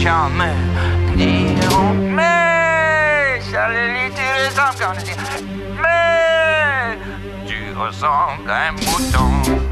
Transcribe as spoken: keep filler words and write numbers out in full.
chants me diront, mais, Charlie, tu ressembles quand on dit, mais, tu ressembles à un mouton.